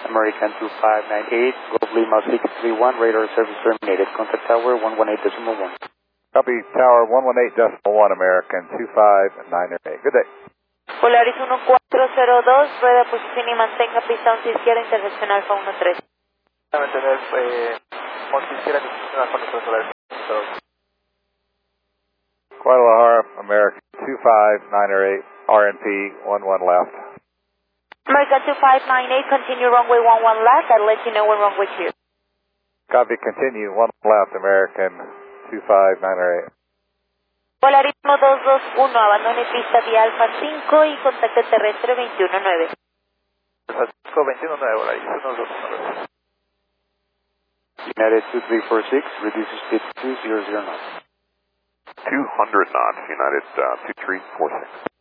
American 2598, Golf Lima 631, radar service terminated. Contact Tower 118.1. Copy, Tower 118.1, American 2598. Good day. Polaris 1402, rueda posición y mantenga pista 11 izquierda, intersección Alfa 13. Mantener once izquierda, intersección Alfa 13. Guadalajara, American 2598, RNP 11 left. American 2598, continue runway 11 left. I'll let you know when runway 2. Copy, continue 1 left, American 2598. Polaris 1221, abandone pista vía Alfa 5 y contacte terrestre 219. Alfa 5, 219, Polaris 1219. United 2346, reduce speed to 200 knots. 200 knots, United 2346.